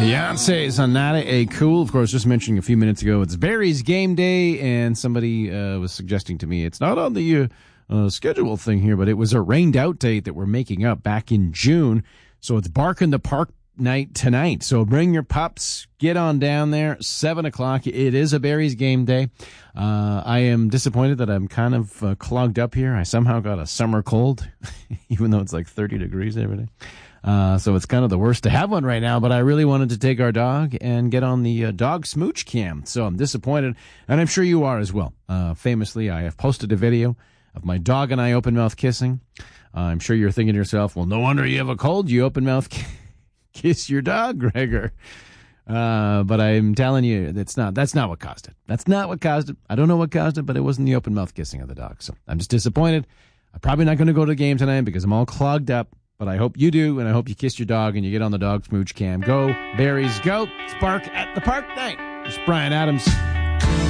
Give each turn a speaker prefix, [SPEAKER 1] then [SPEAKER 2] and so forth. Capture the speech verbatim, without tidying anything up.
[SPEAKER 1] Beyonce's on Nada A Cool. Of course, just mentioning a few minutes ago, it's Barry's game day, and somebody uh, was suggesting to me it's not on the uh, uh, schedule thing here, but it was a rained out date that we're making up back in June. So it's Bark in the Park night tonight. So bring your pups, get on down there, seven o'clock. It is a Barry's game day. Uh, I am disappointed that I'm kind of uh, clogged up here. I somehow got a summer cold, even though it's like thirty degrees every day. Uh, so it's kind of the worst to have one right now, but I really wanted to take our dog and get on the uh, dog smooch cam. So I'm disappointed, and I'm sure you are as well. Uh, famously, I have posted a video of my dog and I open mouth kissing. Uh, I'm sure you're thinking to yourself, well, no wonder you have a cold. You open mouth kiss your dog, Gregor. Uh, but I'm telling you, that's not, that's not what caused it. That's not what caused it. I don't know what caused it, but it wasn't the open mouth kissing of the dog. So I'm just disappointed. I'm probably not going to go to the game tonight because I'm all clogged up. But I hope you do, and I hope you kiss your dog and you get on the dog smooch cam. Go, Berries, go. Spark at the park night. It's Brian Adams.